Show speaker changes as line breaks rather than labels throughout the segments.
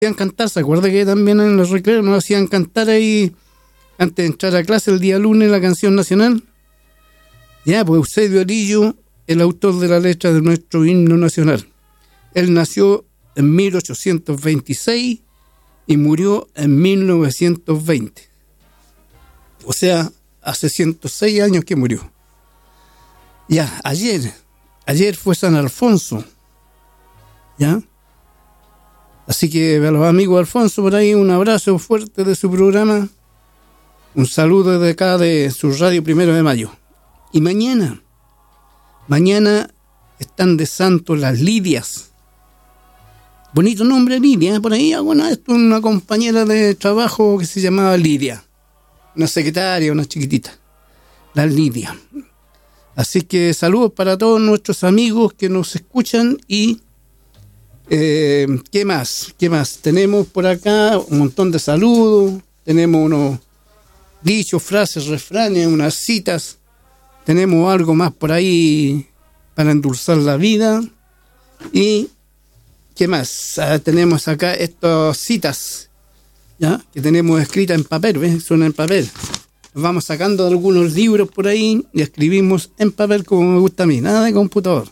hacían cantar, ¿se acuerda que también en los recreos nos hacían cantar ahí antes de entrar a clase el día lunes la canción nacional? Ya, pues Eusebio Arillo, el autor de la letra de nuestro himno nacional. Él nació en 1826 y murió en 1920. O sea, hace 106 años que murió. Ya, ayer fue San Alfonso. ¿Ya? Así que a los amigos de Alfonso por ahí, un abrazo fuerte de su programa. Un saludo desde acá de su radio 1 de Mayo. Y mañana están de santo las Lidias. Bonito nombre, Lidia. Por ahí, bueno, esto es una compañera de trabajo que se llamaba Lidia. Una secretaria, una chiquitita. Las Lidia. Así que saludos para todos nuestros amigos que nos escuchan y ¿qué más? Tenemos por acá un montón de saludos. Tenemos unos dichos, frases, refranes, unas citas. Tenemos algo más por ahí para endulzar la vida. Y ¿qué más? Tenemos acá estas citas, ¿ya? Que tenemos escritas en papel, ¿ves? Son en papel. Nos vamos sacando de algunos libros por ahí y escribimos en papel como me gusta a mí, nada de computador.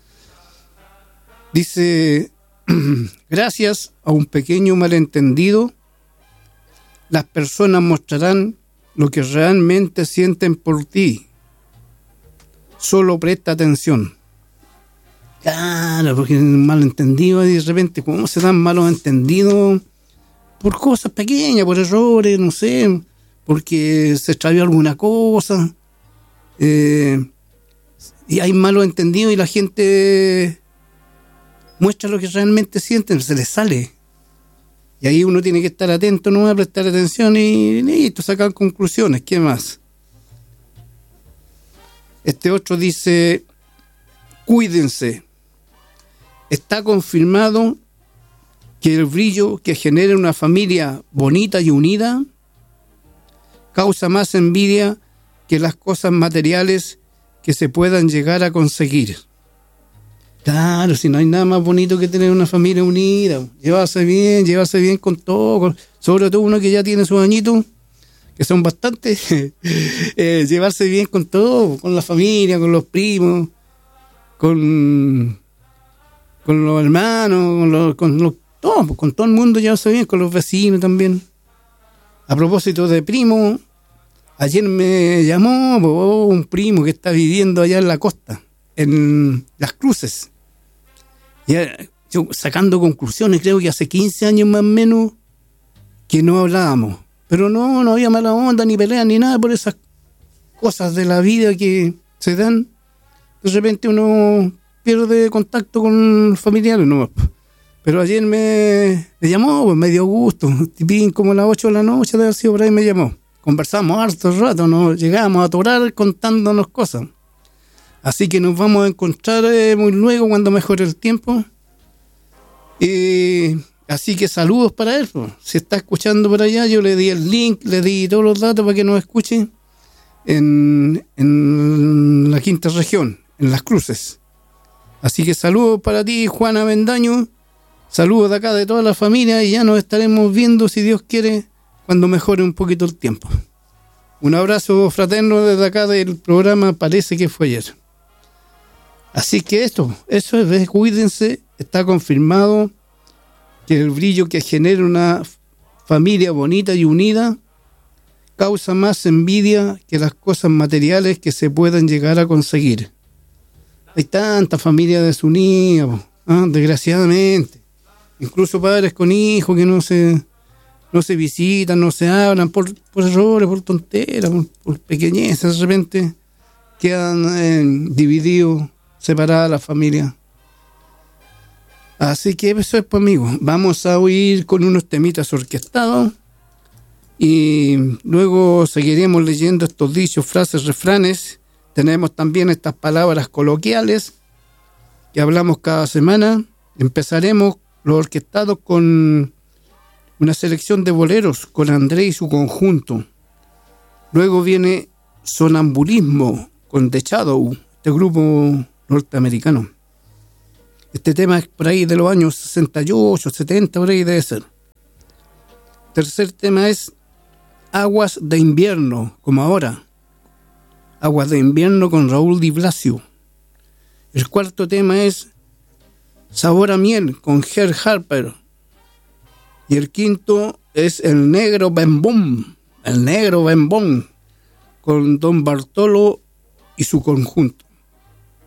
Dice, gracias a un pequeño malentendido, las personas mostrarán lo que realmente sienten por ti. Solo presta atención. Claro, porque un malentendido y de repente, ¿cómo se dan malos entendidos? Por cosas pequeñas, por errores, no sé, porque se extravió alguna cosa. Y hay malos entendidos y la gente muestra lo que realmente sienten, se les sale. Y ahí uno tiene que estar atento, no va a prestar atención y listo, sacar conclusiones. ¿Qué más? Este otro dice, cuídense. Está confirmado que el brillo que genera una familia bonita y unida causa más envidia que las cosas materiales que se puedan llegar a conseguir. Claro, si no hay nada más bonito que tener una familia unida, llevarse bien con todo, sobre todo uno que ya tiene sus añitos, que son bastantes, llevarse bien con todo, con la familia, con los primos, con los hermanos, con todo el mundo, llevarse bien, con los vecinos también. A propósito de primo, ayer me llamó un primo que está viviendo allá en la costa, en Las Cruces. Ya, yo sacando conclusiones, creo que hace 15 años más o menos que no hablábamos. Pero no había mala onda, ni pelea, ni nada por esas cosas de la vida que se dan. De repente uno pierde contacto con familiares, ¿no? Pero ayer me llamó, pues me dio gusto. Tipín como a las 8 de la noche, de haber sido por ahí, me llamó. Conversamos harto rato, nos llegamos a atorar contándonos cosas. Así que nos vamos a encontrar muy luego cuando mejore el tiempo. Así que saludos para él. Si está escuchando por allá, yo le di el link, le di todos los datos para que nos escuche en la quinta región, en Las Cruces. Así que saludos para ti, Juana Bendaño. Saludos de acá de toda la familia y ya nos estaremos viendo, si Dios quiere, cuando mejore un poquito el tiempo. Un abrazo fraterno desde acá del programa Parece que fue ayer. Así que eso es, cuídense, está confirmado que el brillo que genera una familia bonita y unida causa más envidia que las cosas materiales que se puedan llegar a conseguir. Hay tantas familias desunidas, desgraciadamente. Incluso padres con hijos que no se visitan, no se hablan por errores, por tonteras, por pequeñeces. De repente quedan divididos, separadas las familias. Así que eso es, pues, amigos. Vamos a oír con unos temitas orquestados y luego seguiremos leyendo estos dichos, frases, refranes. Tenemos también estas palabras coloquiales que hablamos cada semana. Empezaremos los orquestados con una selección de boleros con André y su conjunto. Luego viene Sonambulismo con The Shadow, este grupo norteamericano. Este tema es por ahí de los años 68, 70, por ahí debe ser. tercer tema es Aguas de invierno, como ahora. Aguas de invierno con Raúl Di Blasio. El cuarto tema es Sabor a miel con Herb Harper. Y el quinto es El Negro Bembón. El Negro Bembón con Don Bartolo y su conjunto.